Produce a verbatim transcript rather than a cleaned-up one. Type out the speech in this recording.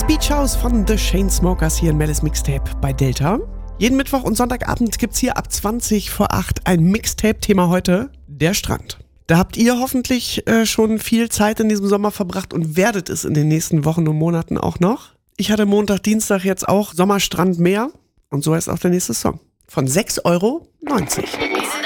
Beach House von The Chainsmokers hier in Mellis Mixtape bei Delta. Jeden Mittwoch und Sonntagabend gibt's hier ab zwanzig vor acht ein Mixtape-Thema heute, der Strand. Da habt ihr hoffentlich äh, schon viel Zeit in diesem Sommer verbracht und werdet es in den nächsten Wochen und Monaten auch noch. Ich hatte Montag, Dienstag jetzt auch Sommerstrand Meer und so heißt auch der nächste Song. Von sechs Euro neunzig.